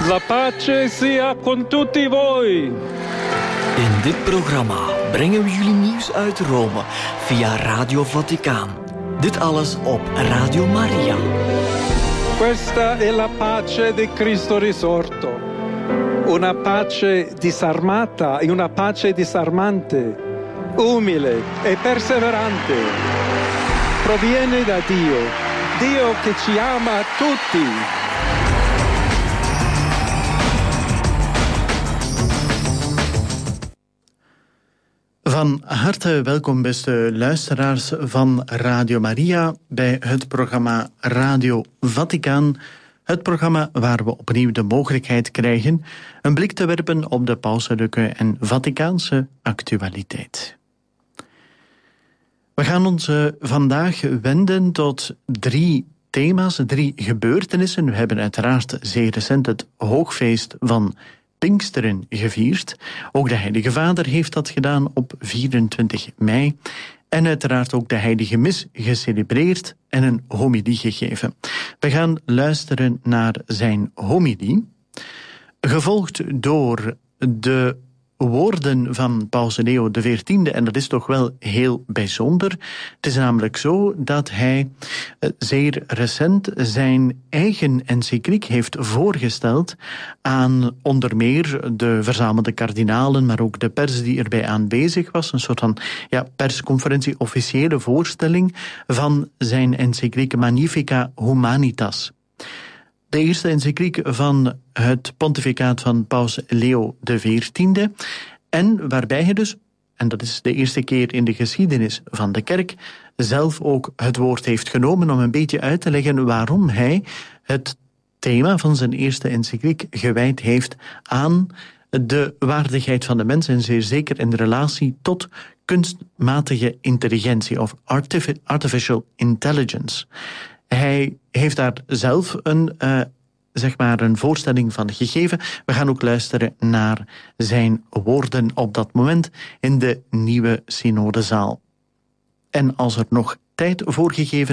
La pace sia con tutti voi. In dit programma brengen we jullie nieuws uit Rome via Radio Vaticaan. Dit alles op Radio Maria. Questa è la pace di Cristo risorto. Una pace disarmata e una pace disarmante, umile e perseverante. Proviene da Dio, Dio che ci ama tutti. Van harte welkom, beste luisteraars van Radio Maria, bij het programma Radio Vaticaan. Het programma waar we opnieuw de mogelijkheid krijgen een blik te werpen op de pauselijke en Vaticaanse actualiteit. We gaan ons vandaag wenden tot 3 thema's, 3 gebeurtenissen. We hebben uiteraard zeer recent het hoogfeest van Pinksteren gevierd. Ook de Heilige Vader heeft dat gedaan op 24 mei. En uiteraard ook de Heilige Mis gecelebreerd en een homilie gegeven. We gaan luisteren naar zijn homilie, gevolgd door de woorden van Paus Leo XIV, en dat is toch wel heel bijzonder. Het is namelijk zo dat hij zeer recent zijn eigen encycliek heeft voorgesteld aan onder meer de verzamelde kardinalen, maar ook de pers die erbij aanwezig was. Een soort van persconferentie, officiële voorstelling van zijn encycliek Magnificat Humanitas. De eerste encycliek van het pontificaat van Paus Leo XIV. En waarbij hij dus, en dat is de eerste keer in de geschiedenis van de kerk, zelf ook het woord heeft genomen om een beetje uit te leggen waarom hij het thema van zijn eerste encycliek gewijd heeft aan de waardigheid van de mens en zeer zeker in de relatie tot kunstmatige intelligentie of artificial intelligence. Hij heeft daar zelf een voorstelling van gegeven. We gaan ook luisteren naar zijn woorden op dat moment in de nieuwe synodezaal. En als er nog tijd voor gegeven